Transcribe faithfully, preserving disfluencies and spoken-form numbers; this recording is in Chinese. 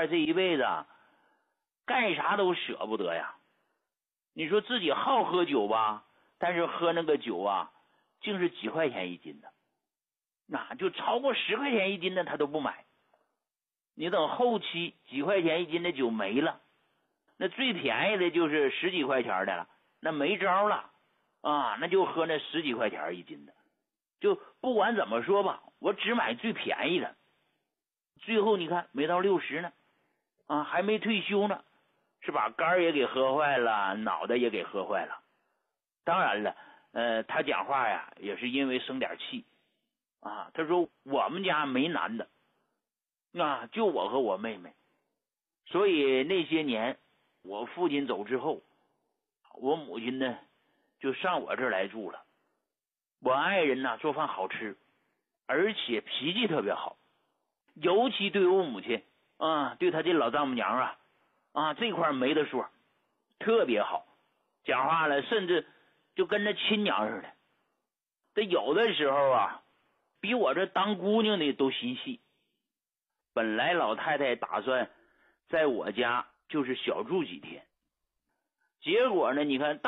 块这一辈子干啥都舍不得呀。你说自己好喝酒吧，但是喝那个酒啊，竟是几块钱一斤的，那就超过十块钱一斤的他都不买。你等后期几块钱一斤的酒没了，那最便宜的就是十几块钱的了，那没招了啊，那就喝那十几块钱一斤的。就不管怎么说吧，我只买最便宜的。最后你看没到六十呢，啊，还没退休呢，是把肝也给喝坏了，脑袋也给喝坏了。当然了，呃，他讲话呀也是因为生点气啊。他说我们家没男的，啊，就我和我妹妹，所以那些年我父亲走之后，我母亲呢就上我这儿来住了。我爱人呢做饭好吃，而且脾气特别好，尤其对我母亲啊，对他这老丈母娘啊啊这块没得说，特别好，讲话了甚至就跟着亲娘似的。这有的时候啊，比我这当姑娘的都心细。本来老太太打算在我家就是小住几天，结果呢，你看